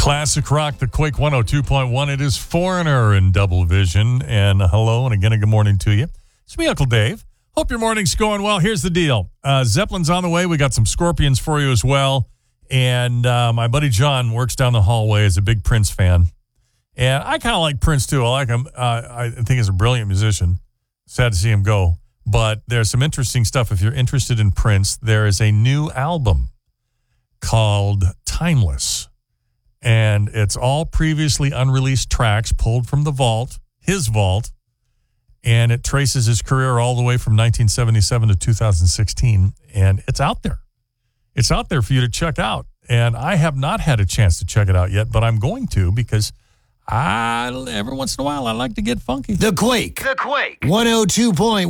Classic rock, the Quake 102.1. It is Foreigner in double vision. And hello, and again, a good morning to you. It's me, Uncle Dave. Hope your morning's going well. Here's the deal. Zeppelin's on the way. We got some Scorpions for you as well. And my buddy John works down the hallway, is a big Prince fan. And I kind of like Prince, too. I like him. I think he's a brilliant musician. Sad to see him go. But there's some interesting stuff. If you're interested in Prince, there is a new album called Timeless. And it's all previously unreleased tracks pulled from the vault, his vault, and it traces his career all the way from 1977 to 2016, and it's out there. It's out there for you to check out, and I have not had a chance to check it out yet, but I'm going to because every once in a while I like to get funky. The Quake 102.1.